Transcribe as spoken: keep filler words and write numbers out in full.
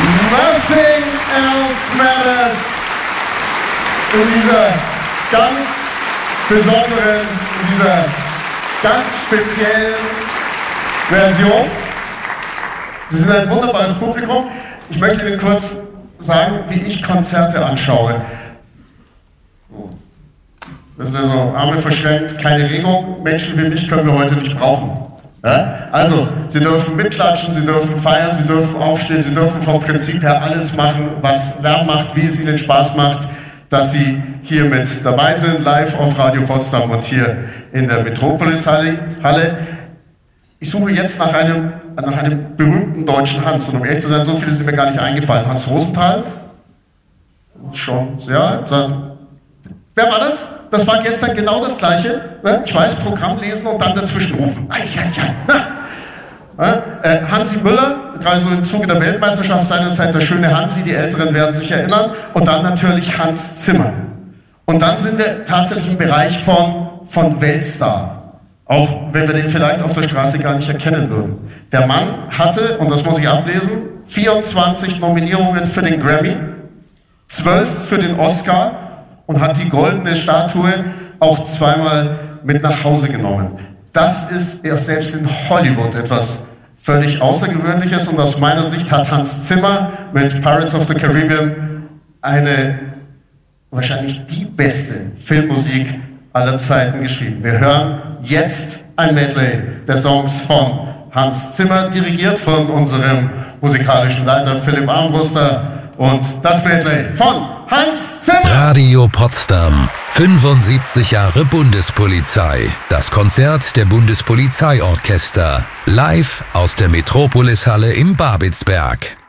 Nothing else matters. In dieser ganz besonderen, in dieser ganz speziellen Version. Sie sind ein wunderbares Publikum. Ich möchte Ihnen kurz sagen, wie ich Konzerte anschaue. Das ist also Arme verschränkt, keine Regung. Menschen wie mich können wir heute nicht brauchen. Ja? Also, Sie dürfen mitklatschen, Sie dürfen feiern, Sie dürfen aufstehen, Sie dürfen vom Prinzip her alles machen, was Lärm macht, wie es Ihnen Spaß macht, dass Sie hier mit dabei sind, live auf Radio Potsdam und hier in der Metropolis-Halle. Ich suche jetzt nach einem, nach einem berühmten deutschen Hans. Und um ehrlich zu sein, so viele sind mir gar nicht eingefallen. Hans Rosenthal? Schon, ja. Dann, wer war das? Das war gestern genau das Gleiche. Ne? Ich weiß, Programm lesen und dann dazwischen rufen. Ai, ai, ai. Ne? Äh, Hansi Müller, gerade so im Zuge der Weltmeisterschaft seinerzeit, der schöne Hansi, die Älteren werden sich erinnern. Und dann natürlich Hans Zimmer. Und dann sind wir tatsächlich im Bereich von, von Weltstar. Auch wenn wir den vielleicht auf der Straße gar nicht erkennen würden. Der Mann hatte, und das muss ich ablesen, vierundzwanzig Nominierungen für den Grammy, zwölf für den Oscar und hat die goldene Statue auch zweimal mit nach Hause genommen. Das ist ja selbst in Hollywood etwas völlig Außergewöhnliches und aus meiner Sicht hat Hans Zimmer mit Pirates of the Caribbean eine, wahrscheinlich die beste Filmmusik aller Zeiten geschrieben. Wir hören jetzt ein Medley der Songs von Hans Zimmer, dirigiert von unserem musikalischen Leiter Philipp Armbruster. Und das Medley von Hans Zimmer. Radio Potsdam, fünfundsiebzig Jahre Bundespolizei. Das Konzert der Bundespolizeiorchester. Live aus der Metropolis-Halle im Babelsberg.